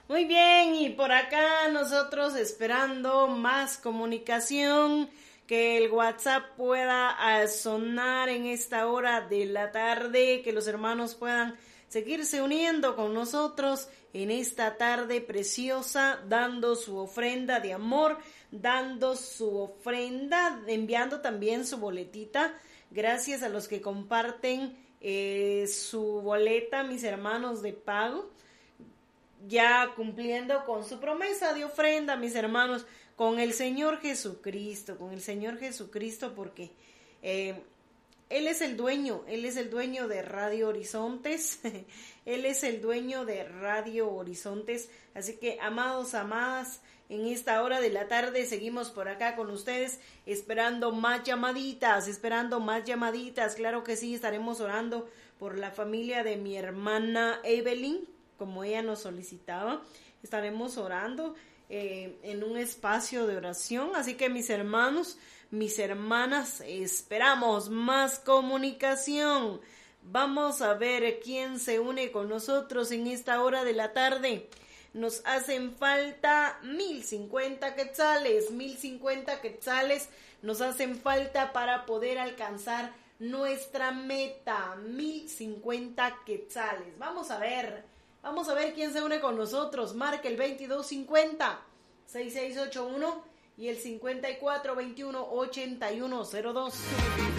Muy bien, y por acá nosotros esperando más comunicación, que el WhatsApp pueda sonar en esta hora de la tarde, que los hermanos puedan seguirse uniendo con nosotros en esta tarde preciosa, dando su ofrenda de amor, dando su ofrenda, enviando también su boletita. Gracias a los que comparten su boleta, mis hermanos de pago, ya cumpliendo con su promesa de ofrenda, mis hermanos, con el Señor Jesucristo, porque Él es el dueño de Radio Horizontes, Él es el dueño de Radio Horizontes, así que amados, amadas, en esta hora de la tarde seguimos por acá con ustedes, esperando más llamaditas, claro que sí, estaremos orando por la familia de mi hermana Evelyn, como ella nos solicitaba, estaremos orando en un espacio de oración, así que mis hermanos, mis hermanas, esperamos más comunicación. Vamos a ver quién se une con nosotros en esta hora de la tarde. Nos hacen falta 1050 quetzales, nos hacen falta para poder alcanzar nuestra meta, 1050 quetzales. Vamos a ver quién se une con nosotros. Marca el 2250-6681 y el 5421-8102.